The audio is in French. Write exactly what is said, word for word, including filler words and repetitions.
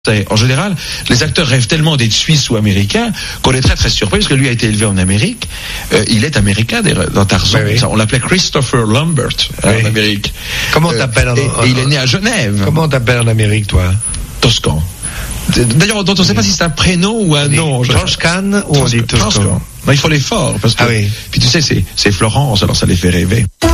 En général, les acteurs rêvent tellement d'être suisses ou américains qu'on est très très surpris parce que lui a été élevé en Amérique. Euh, il est américain dans Tarzan. Oui, oui. On l'appelait Christopher Lambert hein, oui. en Amérique. Comment t'appelles euh, en, et, en, et il est né à Genève. Comment t'appelles en Amérique, toi? Toscan. D'ailleurs, dont on ne sait pas si c'est un prénom ou un nom. Toscan ou on dit Toscan? Il faut l'effort parce que. Ah oui. Puis tu sais, c'est, c'est Florence, alors ça les fait rêver.